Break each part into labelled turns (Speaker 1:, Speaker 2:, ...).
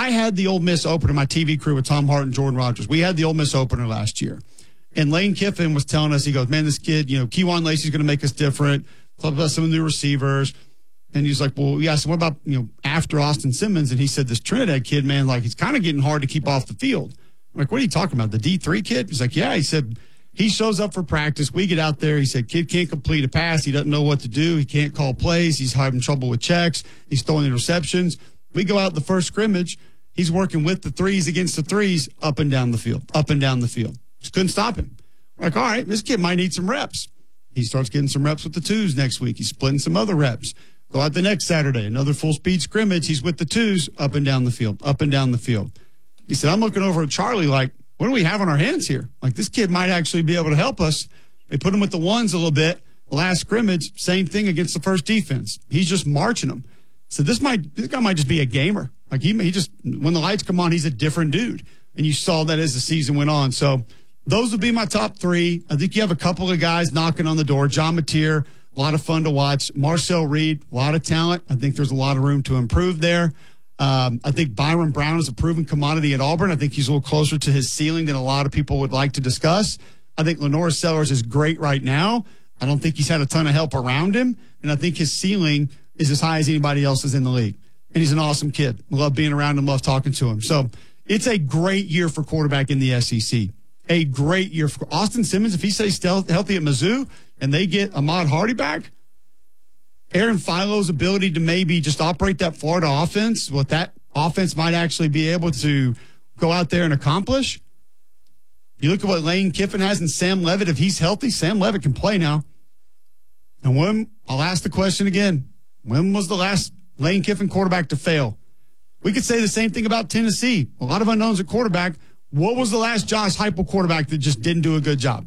Speaker 1: I had the Ole Miss opener, my TV crew with Tom Hart and Jordan Rogers. We had the Ole Miss opener last year. And Lane Kiffin was telling us, he goes, man, this kid, Keyjuan Lacey's going to make us different. Talk about some of the new receivers. And he's like, well, yeah, so what about, after Austin Simmons? And he said, this Trinidad kid, man, like, he's kind of getting hard to keep off the field. I'm like, what are you talking about? The D3 kid? He's like, yeah. He said, he shows up for practice. We get out there. He said, kid can't complete a pass. He doesn't know what to do. He can't call plays. He's having trouble with checks. He's throwing interceptions. We go out the first scrimmage. He's working with the threes against the threes up and down the field. Just couldn't stop him. We're like, all right, this kid might need some reps. He starts getting some reps with the twos next week. He's splitting some other reps. Go out the next Saturday, another full-speed scrimmage. He's with the twos up and down the field. He said, I'm looking over at Charlie like, what do we have on our hands here? Like, this kid might actually be able to help us. They put him with the ones a little bit. Last scrimmage, same thing against the first defense. He's just marching them. So this guy might just be a gamer. Like, he just, when the lights come on, he's a different dude. And you saw that as the season went on. So those would be my top three. I think you have a couple of guys knocking on the door. John Mateer, a lot of fun to watch. Marcel Reed, a lot of talent. I think there's a lot of room to improve there. I think Byron Brown is a proven commodity at Auburn. I think he's a little closer to his ceiling than a lot of people would like to discuss. I think Lenore Sellers is great right now. I don't think he's had a ton of help around him. And I think his ceiling is as high as anybody else's in the league. And he's an awesome kid. Love being around him, love talking to him. So it's a great year for quarterback in the SEC. A great year for Austin Simmons. If he stays healthy at Mizzou and they get Ahmad Hardy back, Aaron Philo's ability to maybe just operate that Florida offense, what that offense might actually be able to go out there and accomplish. You look at what Lane Kiffin has and Sam Levitt. If he's healthy, Sam Levitt can play now. And I'll ask the question again, when was the last Lane Kiffin quarterback to fail? We could say the same thing about Tennessee. A lot of unknowns at quarterback. What was the last Josh Heupel quarterback that just didn't do a good job?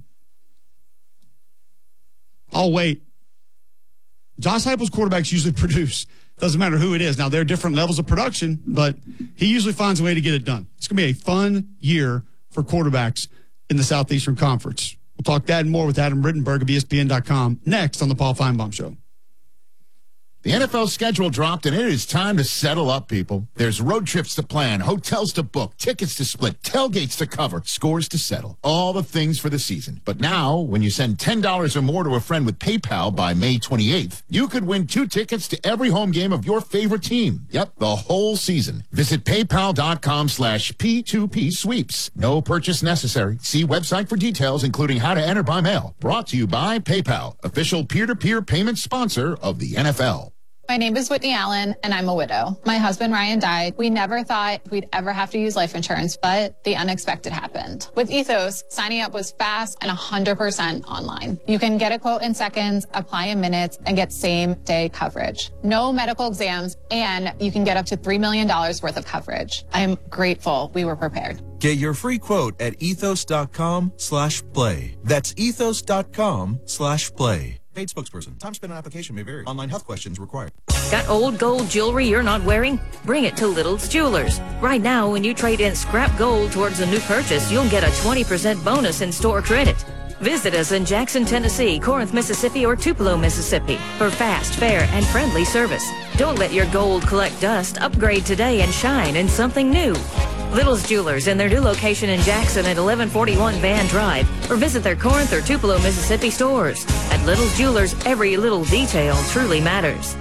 Speaker 1: I'll wait. Josh Heupel's quarterbacks usually produce. Doesn't matter who it is. Now, there are different levels of production, but he usually finds a way to get it done. It's going to be a fun year for quarterbacks in the Southeastern Conference. We'll talk that and more with Adam Rittenberg of ESPN.com next on the Paul Feinbaum Show.
Speaker 2: The NFL schedule dropped, and it is time to settle up, people. There's road trips to plan, hotels to book, tickets to split, tailgates to cover, scores to settle. All the things for the season. But now, when you send $10 or more to a friend with PayPal by May 28th, you could win 2 tickets to every home game of your favorite team. Yep, the whole season. Visit paypal.com/P2P sweeps. No purchase necessary. See website for details, including how to enter by mail. Brought to you by PayPal, official peer-to-peer payment sponsor of the NFL.
Speaker 3: My name is Whitney Allen, and I'm a widow. My husband, Ryan, died. We never thought we'd ever have to use life insurance, but the unexpected happened. With Ethos, signing up was fast and 100% online. You can get a quote in seconds, apply in minutes, and get same-day coverage. No medical exams, and you can get up to $3 million worth of coverage. I am grateful we were prepared.
Speaker 4: Get your free quote at ethos.com/play. That's ethos.com/play. Paid spokesperson. Time spent on application may vary. Online health questions required.
Speaker 5: Got old gold jewelry you're not wearing? Bring it to Little's Jewelers. Right now, when you trade in scrap gold towards a new purchase, you'll get a 20% bonus in store credit. Visit us in Jackson, Tennessee, Corinth, Mississippi, or Tupelo, Mississippi for fast, fair, and friendly service. Don't let your gold collect dust. Upgrade today and shine in something new. Little's Jewelers in their new location in Jackson at 1141 Van Drive, or visit their Corinth or Tupelo, Mississippi stores. At Little's Jewelers, every little detail truly matters.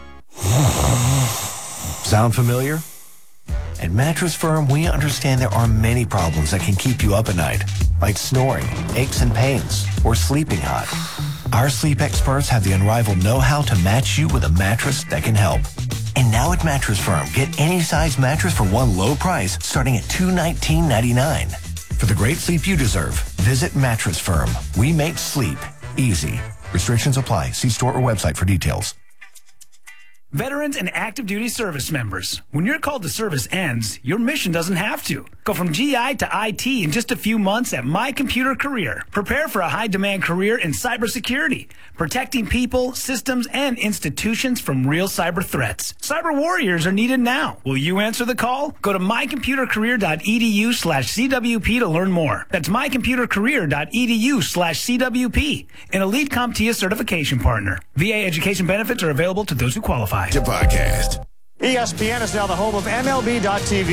Speaker 6: Sound familiar? At Mattress Firm, we understand there are many problems that can keep you up at night, like snoring, aches and pains, or sleeping hot. Our sleep experts have the unrivaled know-how to match you with a mattress that can help. And now at Mattress Firm, get any size mattress for one low price starting at $219.99. For the great sleep you deserve, visit Mattress Firm. We make sleep easy. Restrictions apply. See store or website for details.
Speaker 7: Veterans and active duty service members, when your call to service ends, your mission doesn't have to. Go from GI to IT in just a few months at My Computer Career. Prepare for a high-demand career in cybersecurity, protecting people, systems, and institutions from real cyber threats. Cyber warriors are needed now. Will you answer the call? Go to mycomputercareer.edu/CWP to learn more. That's mycomputercareer.edu/CWP, an elite CompTIA certification partner. VA education benefits are available to those who qualify.
Speaker 8: Podcast.
Speaker 9: ESPN is now the home of MLB.TV.